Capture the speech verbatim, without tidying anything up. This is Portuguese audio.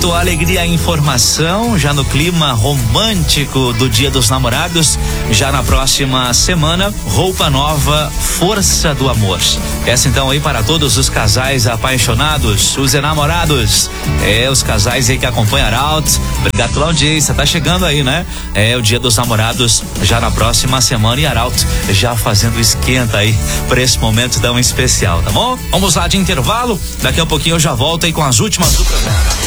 Arauto, alegria e informação, já no clima romântico do Dia dos Namorados, já na próxima semana, roupa nova, força do amor. Essa então aí para todos os casais apaixonados, os enamorados, é, os casais aí que acompanham Arauto, obrigado pela audiência, tá chegando aí, né? É o Dia dos Namorados, já na próxima semana, e Arauto já fazendo esquenta aí para esse momento tão especial, tá bom? Vamos lá de intervalo, daqui a pouquinho eu já volto aí com as últimas do programa.